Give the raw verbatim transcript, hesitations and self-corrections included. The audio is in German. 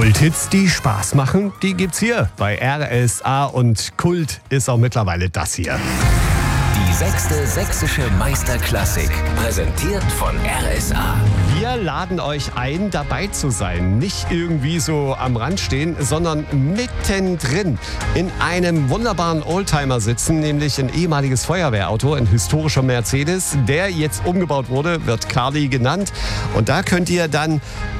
Kulthits, die Spaß machen, die gibt's hier bei R S A und Kult ist auch mittlerweile das hier. Die sechste sächsische Meisterklassik, präsentiert von R S A. Wir laden euch ein, dabei zu sein. Nicht irgendwie so am Rand stehen, sondern mittendrin in einem wunderbaren Oldtimer sitzen, nämlich ein ehemaliges Feuerwehrauto, ein historischer Mercedes, der jetzt umgebaut wurde, wird Carly genannt. Und da könnt ihr dann